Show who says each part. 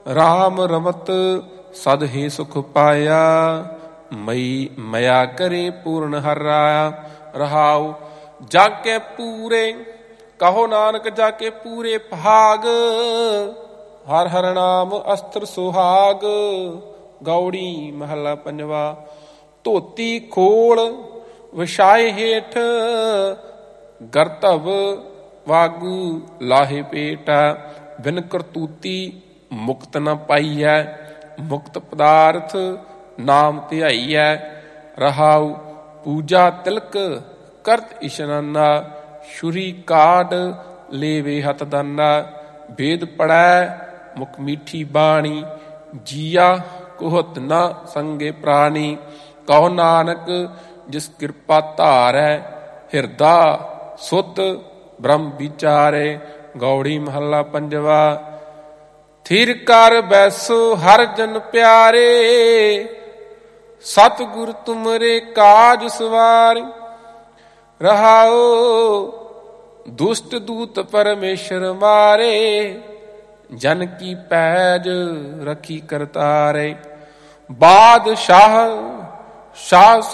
Speaker 1: ਰਾਮ ਰਮਤ ਸਦ ਹੀ ਸੁਖ ਪਾਇਆ। ਮਈ ਮਇਆ ਕਰੇ ਪੂਰਨ ਹਰ ਰਾਇਆ। ਰਹਾਉ ਜਾਕੇ ਪੂਰੇ ਕਹੋ ਨਾਨਕ ਜਾਕੇ ਪੂਰੇ ਭਾਗ। ਹਰ ਹਰ ਨਾਮ ਅਸਤਰ ਸੁਹਾਗ। ਗੌੜੀ ਮਹੱਲਾ ਪੰਜਵਾ। ਧੋਤੀ ਖੋਲ ਵਿਛਾਏ ਹੇਠ ਗਰਤਵ ਵਾਗੂ ਲਾਹੇ ਪੇਟ। ਬਿਨ ਕਰਤੂਤੀ ਮੁਕਤ ਨ ਪਾਈਐ। ਮੁਕਤ ਪਦਾਰਥ ਨਾਮ ਧਿਆਈਐ। ਰਹਾਉ ਪੂਜਾ ਤਿਲਕ ਕਰਤ ਇਸ਼ਨਾਨਾ। ਛੁਰੀ ਕਾਢ ਲੇਵੇ ਹੱਥ ਦਾਨਾ। ਵੇਦ ਪੜੈ ਮੁਖ ਮੀਠੀ ਬਾਣੀ। ਜੀਆ ਕੁਹਤ ਨ ਸੰਗੇ ਪ੍ਰਾਣੀ। ਕਹੋ ਨਾਨਕ ਜਿਸ ਕਿਰਪਾ ਧਾਰੈ। ਹਿਰਦਾ ਸੁਧ ਬ੍ਰਹਮ ਵਿਚਾਰੇ। ਗੌੜੀ ਮਹੱਲਾ ਪੰਜਵਾ। ਥਿਰ ਕਰ ਬੈਸੋ ਹਰ ਜਨ ਪਿਆਰੇ। ਸਤਿਗੁਰ ਤੁਮਰੇ ਕਾਜ ਸਵਾਰੇ। ਰਹਾਉ ਦੁਸ਼ਟ ਦੂਤ ਪਰਮੇਸ਼ਰ ਮਾਰੇ। ਜਨ ਕੀ ਪੈਜ ਰਖੀ ਕਰਤਾਰੇ। ਬਾਦਸ਼ਾਹ ਸ਼ਾਹ